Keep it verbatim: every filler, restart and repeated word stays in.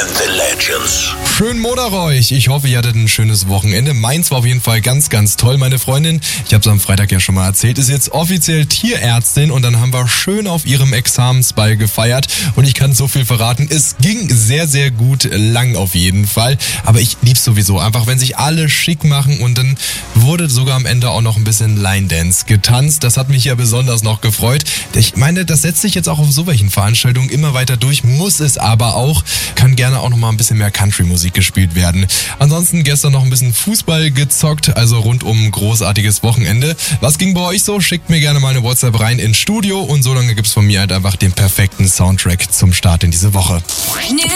and the Legends. Schönen Montag euch. Ich hoffe, ihr hattet ein schönes Wochenende. Meins war auf jeden Fall ganz, ganz toll. Meine Freundin, ich habe es am Freitag ja schon mal erzählt, ist jetzt offiziell Tierärztin und dann haben wir schön auf ihrem Examensball gefeiert. Und ich kann so viel verraten, es ging sehr, sehr gut lang auf jeden Fall. Aber ich lieb's sowieso, einfach wenn sich alle schick machen und dann wurde sogar am Ende auch noch ein bisschen Line Dance getanzt. Das hat mich ja besonders noch gefreut. Ich meine, das setzt sich jetzt auch auf so welchen Veranstaltungen immer weiter durch, muss es aber auch. Kann gerne auch noch mal ein bisschen mehr Country-Musik gespielt werden. Ansonsten gestern noch ein bisschen Fußball gezockt, also rundum ein großartiges Wochenende. Was ging bei euch so? Schickt mir gerne mal eine WhatsApp rein ins Studio und so lange gibt's von mir halt einfach den perfekten Soundtrack zum Start in diese Woche.